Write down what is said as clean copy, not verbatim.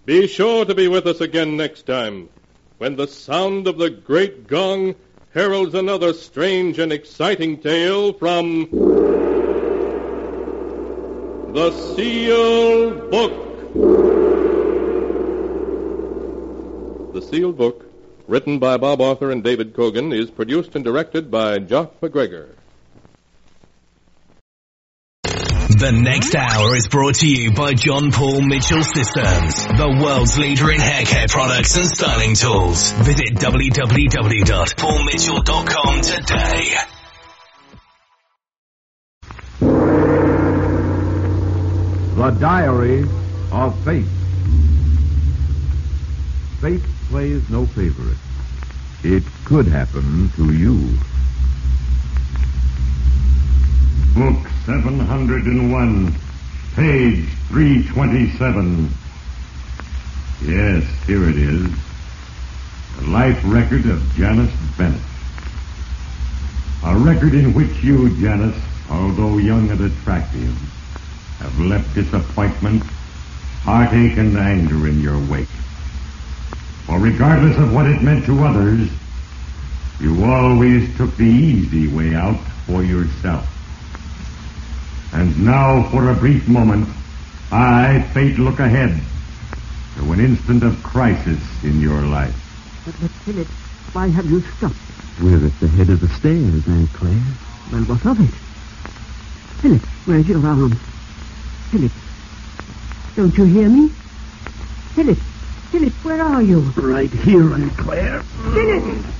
Be sure to be with us again next time, when the sound of the great gong heralds another strange and exciting tale from The Sealed Book. The Sealed Book, written by Bob Arthur and David Cogan, is produced and directed by Jock McGregor. The next hour is brought to you by John Paul Mitchell Systems, the world's leader in hair care products and styling tools. Visit www.paulmitchell.com today. The Diary of Fate. Fate plays no favorite. It could happen to you. Book 701, page 327. Yes, here it is. The life record of Janice Bennett. A record in which you, Janice, although young and attractive, have left disappointment, heartache, and anger in your wake. For regardless of what it meant to others, you always took the easy way out for yourself. And now, for a brief moment, I, Fate, look ahead to an instant of crisis in your life. But Philip, why have you stopped? We're at the head of the stairs, Aunt Claire. Well, what of it? Philip, where's your arm? Philip, don't you hear me? Philip, where are you? Right here, Aunt Claire. Philip!